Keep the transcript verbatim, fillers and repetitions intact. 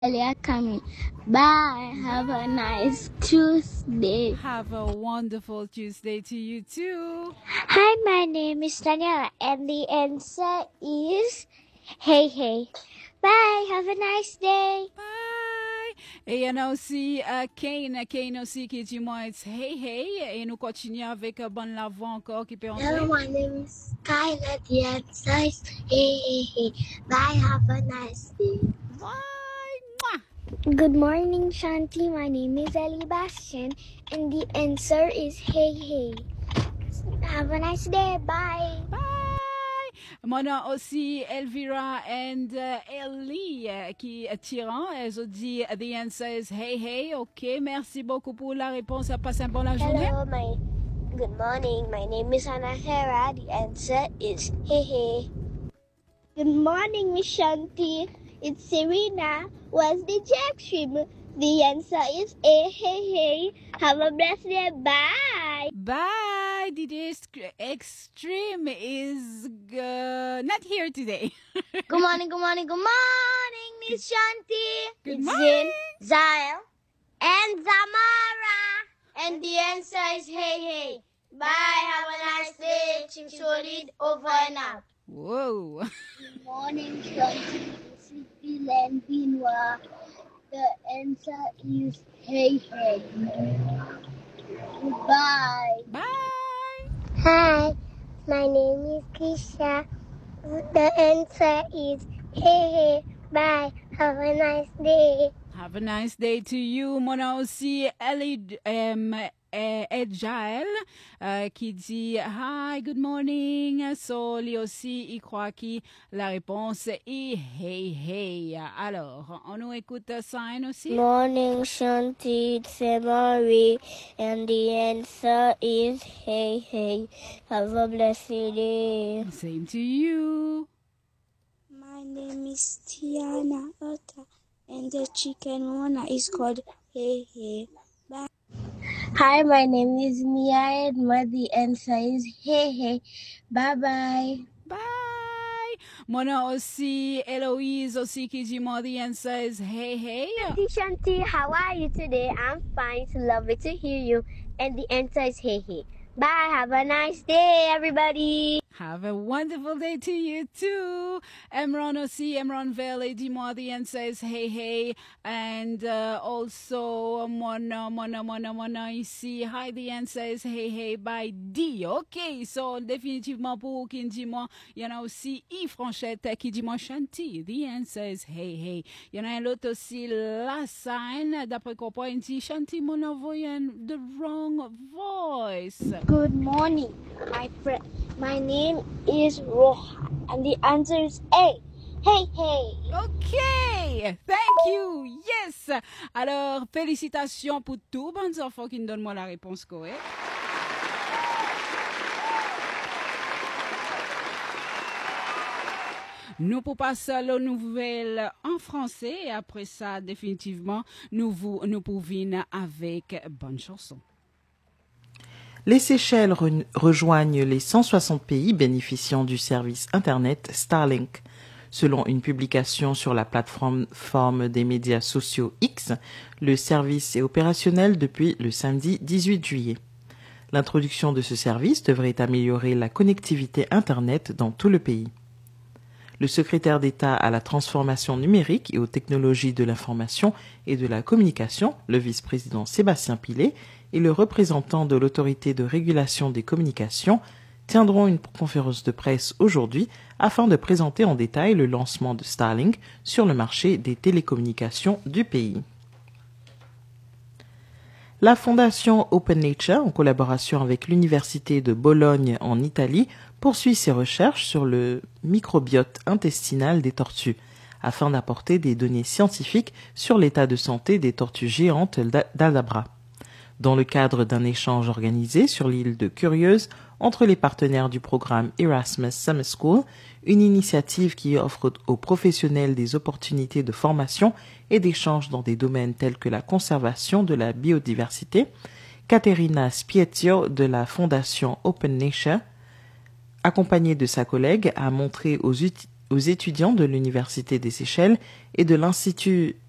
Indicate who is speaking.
Speaker 1: Earlier coming. Bye. Have a nice Tuesday.
Speaker 2: Have a wonderful Tuesday to you too.
Speaker 1: Hi, my name is Daniela, and the answer is hey, hey. Bye. Have a nice day.
Speaker 2: Bye. Et il y en a aussi uh, Kane, Kane aussi qui dit moi it's hey hey. Et nous continuons avec uh, bonne la voix encore qui peut entrer.
Speaker 1: Hello, my name is Skylar. The answer is hey, hey, hey. Bye. Have a nice day.
Speaker 2: Bye.
Speaker 1: Good morning, Shanti. My name is Ellie Bastian, and the answer is hey, hey. Have a nice day. Bye.
Speaker 2: Bye. Mon nom aussi Elvira and uh, Ellie uh, qui tirant. Elles ont dit the answer is hey hey. Ok, merci beaucoup pour la réponse. Passez une bonne journée.
Speaker 1: Hello, my good morning. My name is Anna Hera. The answer is hey, hey. Good morning, Miss Shanti. It's Serena. What's the jackstream? The answer is hey, hey, hey. Have a blessed day. Bye.
Speaker 2: Bye. The extreme is uh, not here today.
Speaker 1: Good morning, good morning, good morning, Miss Shanti.
Speaker 2: Good
Speaker 1: it's
Speaker 2: morning.
Speaker 1: Zin, Zael, and Zamara. And the answer is hey, hey. Bye. Have a nice day. Chimsolid over and out.
Speaker 2: Whoa.
Speaker 1: Good morning, Shanti. Sleepy Land Binwa. The answer is hey, hey. Goodbye.
Speaker 2: Bye.
Speaker 1: Hi, my name is Kisha. The answer is hey, hey. Bye. Have a nice day.
Speaker 2: Have a nice day to you. Mon nom aussi Ellie um, uh, Edjael uh, qui dit hi, good morning. So lui aussi il croit que la réponse est hey hey. Alors on nous écoute Sign aussi.
Speaker 1: Morning, Shanti. It's Marie, and the answer is hey hey. Have a blessed day.
Speaker 2: Same to you.
Speaker 3: My name is Tiana Otta, and the chicken one is called Hey Hey. Bye.
Speaker 1: Hi, my name is Mia Edma. The answer is hey hey. Bye bye.
Speaker 2: Bye. Mon nom aussi Eloise aussi qui dit moi the answer is hey hey.
Speaker 1: Auntie Shanti, how are you today? I'm fine. It's lovely to hear you. And the answer is hey hey. Bye. Have a nice day, everybody.
Speaker 2: Have a wonderful day to you too. Emron aussi, Emron Valley, dis-moi the answer is hey hey. And uh, also, Mona, Mona, Mona, Mona ici. Hi, the answer is hey hey by D. Ok, so définitivement pour qui dit moi, il y en a aussi Yves Franchette qui dit moi Shanti. The answer is hey hey. Il y en a un autre aussi, La Sign, d'après quoi il dit Shanti, mon envoyé the wrong voice.
Speaker 1: Good morning, my friend. My name is Roha, and the answer is hey. Hey, hey.
Speaker 2: OK. Thank you. Yes. Alors, félicitations pour tous les enfants qui nous donnent moi la réponse correcte. Nous pour passer aux nouvelles en français et après ça, définitivement, nous vous nous pouvons avec bonne chanson.
Speaker 4: Les Seychelles re- rejoignent les cent soixante pays bénéficiant du service Internet Starlink. Selon une publication sur la plateforme des médias sociaux X, le service est opérationnel depuis le samedi dix-huit juillet. L'introduction de ce service devrait améliorer la connectivité Internet dans tout le pays. Le secrétaire d'État à la transformation numérique et aux technologies de l'information et de la communication, le vice-président Sébastien Pilet, et le représentant de l'autorité de régulation des communications tiendront une conférence de presse aujourd'hui afin de présenter en détail le lancement de Starlink sur le marché des télécommunications du pays. La fondation Open Nature, en collaboration avec l'Université de Bologne en Italie, poursuit ses recherches sur le microbiote intestinal des tortues, afin d'apporter des données scientifiques sur l'état de santé des tortues géantes d'Aldabra. Dans le cadre d'un échange organisé sur l'île de Curieuse entre les partenaires du programme Erasmus Summer School, une initiative qui offre aux professionnels des opportunités de formation et d'échange dans des domaines tels que la conservation de la biodiversité, Caterina Spiezio de la fondation Open Nature, accompagnée de sa collègue, a montré aux, ut- aux étudiants de l'Université des Seychelles et de l'Institut